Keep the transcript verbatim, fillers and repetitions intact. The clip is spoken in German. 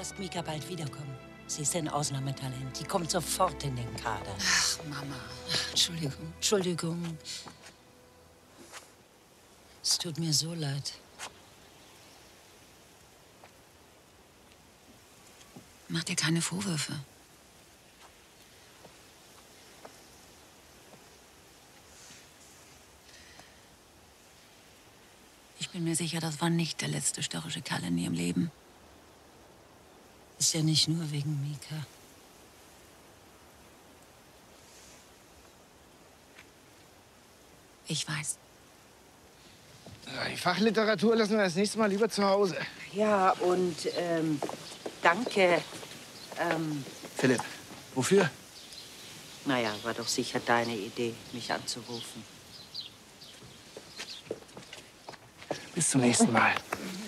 Lasst Mika bald wiederkommen. Sie ist ein Ausnahmetalent. Die kommt sofort in den Kader. Ach, Mama. Ach, Entschuldigung, Entschuldigung. Es tut mir so leid. Mach dir keine Vorwürfe. Ich bin mir sicher, das war nicht der letzte störrische Kerl in ihrem Leben. Ist ja nicht nur wegen Mika. Ich weiß. Die Fachliteratur lassen wir das nächste Mal lieber zu Hause. Ja, und ähm, danke. Ähm, Philipp, wofür? naja, war doch sicher deine Idee, mich anzurufen. Bis zum nächsten Mal.